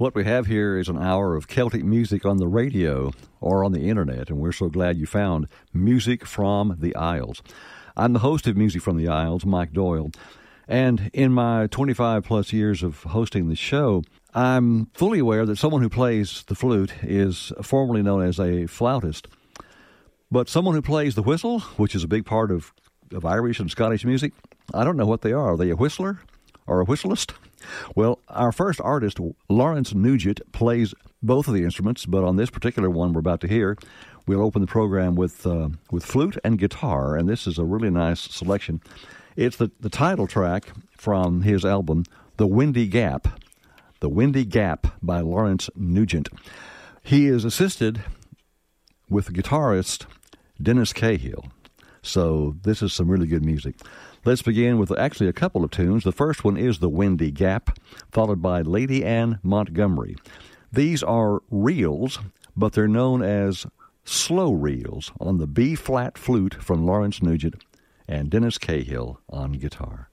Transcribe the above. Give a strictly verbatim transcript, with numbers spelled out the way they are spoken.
What we have here is an hour of Celtic music on the radio or on the internet, and we're so glad you found Music from the Isles. I'm the host of Music from the Isles, Mike Doyle, and in my twenty-five plus years of hosting the show, I'm fully aware that someone who plays the flute is formerly known as a flautist. But someone who plays the whistle, which is a big part of, of Irish and Scottish music, I don't know what they are. Are they a whistler or a whistleist? Well, our first artist, Lawrence Nugent, plays both of the instruments, but on this particular one we're about to hear, we'll open the program with uh, with flute and guitar, and this is a really nice selection. It's the, the title track from his album, The Windy Gap, The Windy Gap by Lawrence Nugent. He is assisted with the guitarist Dennis Cahill. So this is some really good music. Let's begin with actually a couple of tunes. The first one is The Windy Gap, followed by Lady Anne Montgomery. These are reels, but they're known as slow reels on the B-flat flute from Lawrence Nugent and Dennis Cahill on guitar.